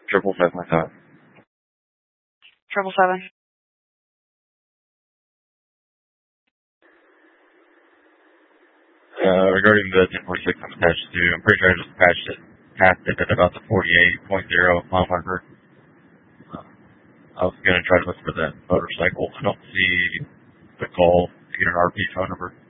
777. 777. Regarding the 1046 I'm attached to, I'm pretty sure I just passed it at about the 48.0 mile marker. I was going to try to look for that motorcycle. I don't see the call to get an RP phone number.